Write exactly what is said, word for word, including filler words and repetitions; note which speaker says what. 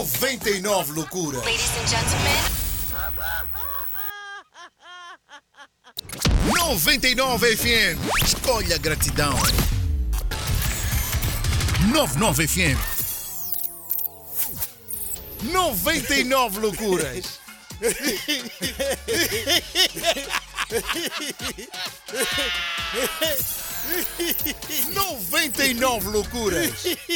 Speaker 1: noventa e nove loucuras.
Speaker 2: Ladies and gentlemen.
Speaker 1: noventa e nove F M. Escolha gratidão. noventa e nove F M. noventa e nove loucuras. noventa e nove loucuras.